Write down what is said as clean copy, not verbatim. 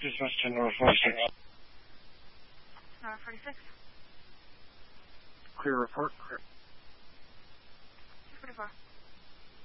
Dispatch to number 46. Number 46. Clear report. 244.